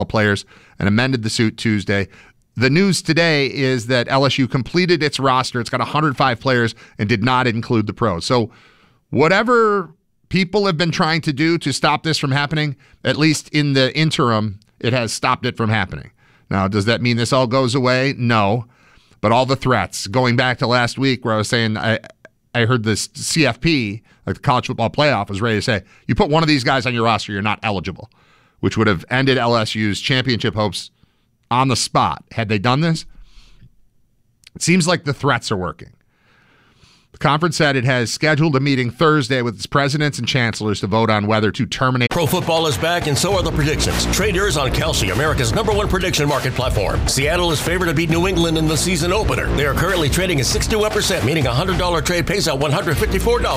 players and amended the suit Tuesday. The news today is that LSU completed its roster. It's got 105 players and did not include the pros. So whatever people have been trying to do to stop this from happening, at least in the interim, it has stopped it from happening. Now, does that mean this all goes away? No. But all the threats, going back to last week where I was saying I heard this CFP, like the College Football Playoff, was ready to say, you put one of these guys on your roster, you're not eligible, which would have ended LSU's championship hopes on the spot. Had they done this? It seems like the threats are working. The conference said it has scheduled a meeting Thursday with its presidents and chancellors to vote on whether to terminate. Pro football is back, and so are the predictions. Trade yours on Kalshi, America's #1 prediction market platform. Seattle is favored to beat New England in the season opener. They are currently trading at 61%, meaning a $100 trade pays out $154.